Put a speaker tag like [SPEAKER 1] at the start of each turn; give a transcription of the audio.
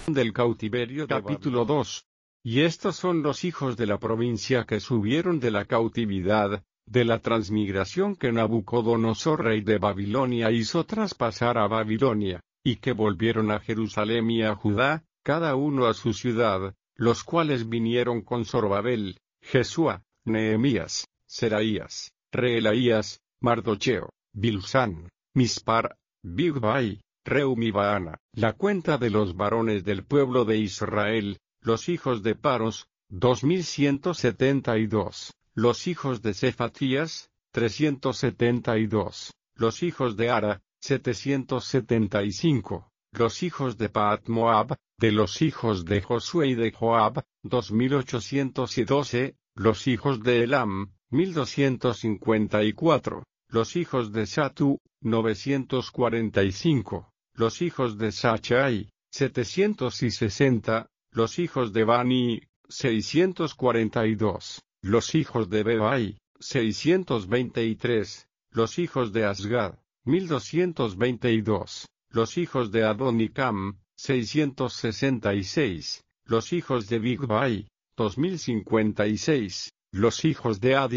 [SPEAKER 1] del cautiverio de Capítulo 2. Y estos son los hijos de la provincia que subieron de la cautividad, de la transmigración que Nabucodonosor rey de Babilonia hizo traspasar a Babilonia, y que volvieron a Jerusalén y a Judá, cada uno a su ciudad, los cuales vinieron con Zorobabel, Jesúa, Nehemías, Seraías, Reelaías, Mardocheo, Bilsán, Mispar, Bigvai, Reum y Baana. La cuenta de los varones del pueblo de Israel, los hijos de Paros, 2172. Los hijos de Cefatías, 372. Los hijos de Ara, 775. Los hijos de Paat Moab, de los hijos de Josué y de Joab, 2812. Los hijos de Elam, 1254. Los hijos de Satu, 945. Los hijos de Sachai, 760. Los hijos de Bani, 642. Los hijos de Bebai, 623. Los hijos de Asgad, 1222. Los hijos de Adonicam, 666. Los hijos de Bigvai, 2056. Los hijos de Adi